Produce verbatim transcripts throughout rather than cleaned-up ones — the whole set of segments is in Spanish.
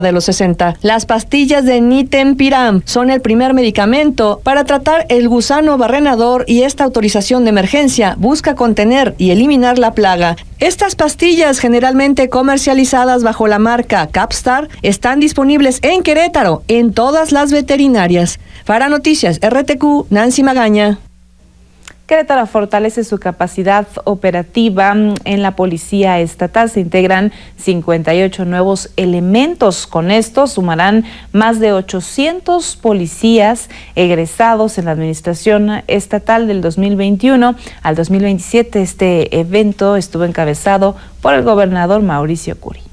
de los sesenta. Las pastillas de Nitempiram son el primer medicamento para tratar el gusano barrenador y esta autorización de emergencia busca contener y eliminar la plaga. Estas pastillas, generalmente comercializadas bajo la marca Capstar, están disponibles en Querétaro en todas las veterinarias. Para Noticias R T Q, Nancy Magaña. Querétaro fortalece su capacidad operativa en la Policía Estatal. Se integran cincuenta y ocho nuevos elementos. Con esto sumarán más de ochocientos policías egresados en la Administración Estatal del dos mil veintiuno al dos mil veintisiete. Este evento estuvo encabezado por el gobernador Mauricio Curi.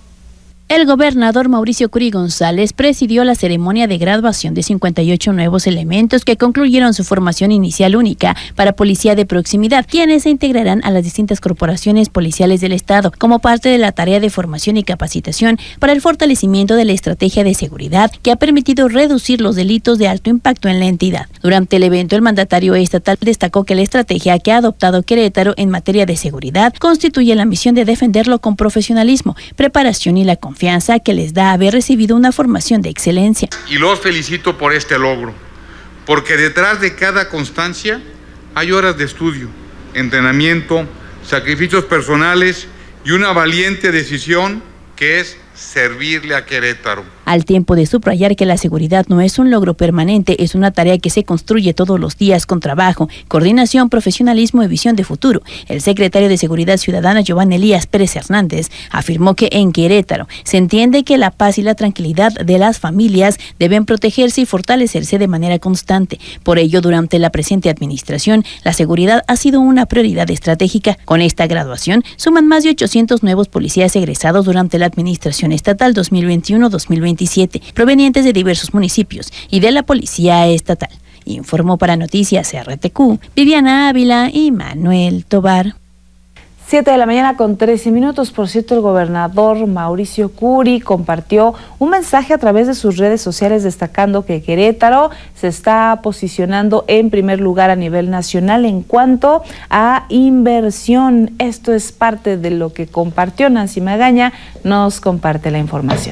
El gobernador Mauricio Curi González presidió la ceremonia de graduación de cincuenta y ocho nuevos elementos que concluyeron su formación inicial única para policía de proximidad, quienes se integrarán a las distintas corporaciones policiales del Estado como parte de la tarea de formación y capacitación para el fortalecimiento de la estrategia de seguridad que ha permitido reducir los delitos de alto impacto en la entidad. Durante el evento, el mandatario estatal destacó que la estrategia que ha adoptado Querétaro en materia de seguridad constituye la misión de defenderlo con profesionalismo, preparación y la confianza que les da haber recibido una formación de excelencia. Y los felicito por este logro, porque detrás de cada constancia hay horas de estudio, entrenamiento, sacrificios personales y una valiente decisión que es servirle a Querétaro. Al tiempo de subrayar que la seguridad no es un logro permanente, es una tarea que se construye todos los días con trabajo, coordinación, profesionalismo y visión de futuro. El secretario de Seguridad Ciudadana, Giovanni Elías Pérez Hernández, afirmó que en Querétaro se entiende que la paz y la tranquilidad de las familias deben protegerse y fortalecerse de manera constante. Por ello, durante la presente administración, la seguridad ha sido una prioridad estratégica. Con esta graduación, suman más de ochocientos nuevos policías egresados durante la administración estatal dos mil veintiuno dos mil veintisiete, provenientes de diversos municipios y de la Policía Estatal. Informó para Noticias R T Q, Viviana Ávila y Manuel Tobar. Siete de la mañana con trece minutos. Por cierto, el gobernador Mauricio Curi compartió un mensaje a través de sus redes sociales destacando que Querétaro se está posicionando en primer lugar a nivel nacional en cuanto a inversión. Esto es parte de lo que compartió Nancy Magaña. Nos comparte la información.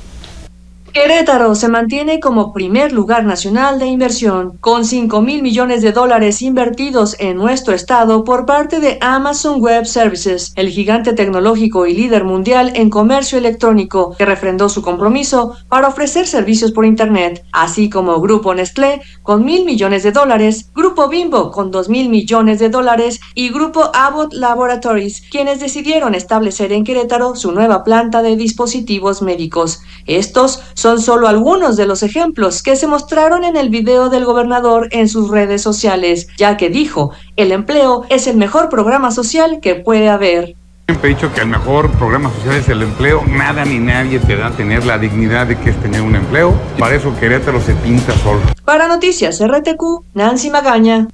Querétaro se mantiene como primer lugar nacional de inversión, con cinco mil millones de dólares invertidos en nuestro estado por parte de Amazon Web Services, el gigante tecnológico y líder mundial en comercio electrónico, que refrendó su compromiso para ofrecer servicios por Internet, así como Grupo Nestlé con mil millones de dólares, Grupo Bimbo con dos mil millones de dólares y Grupo Abbott Laboratories, quienes decidieron establecer en Querétaro su nueva planta de dispositivos médicos. Estos son solo algunos de los ejemplos que se mostraron en el video del gobernador en sus redes sociales, ya que dijo, el empleo es el mejor programa social que puede haber. Siempre he dicho que el mejor programa social es el empleo. Nada ni nadie te da a tener la dignidad de que es tener un empleo. Para eso Querétaro se pinta solo. Para Noticias R T Q, Nancy Magaña.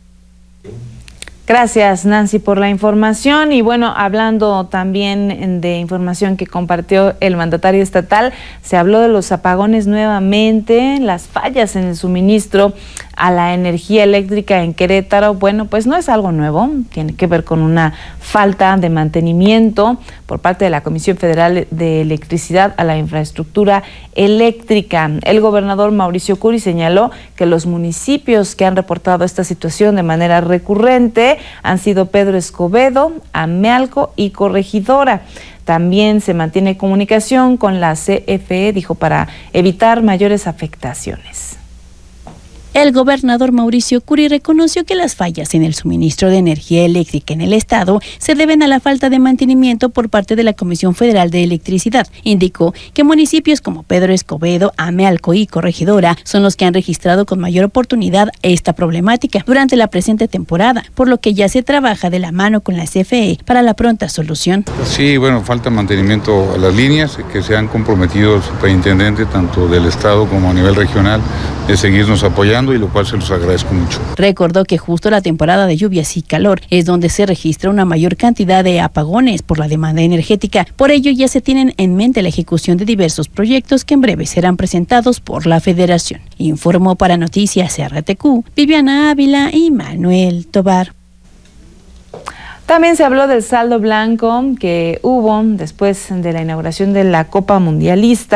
Gracias, Nancy, por la información. Y bueno, hablando también de información que compartió el mandatario estatal, se habló de los apagones nuevamente, las fallas en el suministro a la energía eléctrica en Querétaro. Bueno, pues no es algo nuevo, tiene que ver con una falta de mantenimiento por parte de la Comisión Federal de Electricidad a la infraestructura eléctrica. El gobernador Mauricio Curi señaló que los municipios que han reportado esta situación de manera recurrente han sido Pedro Escobedo, Amealco y Corregidora. También se mantiene comunicación con la C F E, dijo, para evitar mayores afectaciones. El gobernador Mauricio Curi reconoció que las fallas en el suministro de energía eléctrica en el estado se deben a la falta de mantenimiento por parte de la Comisión Federal de Electricidad. Indicó que municipios como Pedro Escobedo, Amealco y Corregidora son los que han registrado con mayor oportunidad esta problemática durante la presente temporada, por lo que ya se trabaja de la mano con la C F E para la pronta solución. Sí, bueno, falta mantenimiento a las líneas, que se han comprometido el superintendente tanto del estado como a nivel regional de seguirnos apoyando, y lo cual se los agradezco mucho. Recordó que justo la temporada de lluvias y calor es donde se registra una mayor cantidad de apagones por la demanda energética. Por ello ya se tienen en mente la ejecución de diversos proyectos que en breve serán presentados por la Federación. Informó para Noticias R T Q, Viviana Ávila y Manuel Tobar. También se habló del saldo blanco que hubo después de la inauguración de la Copa Mundialista.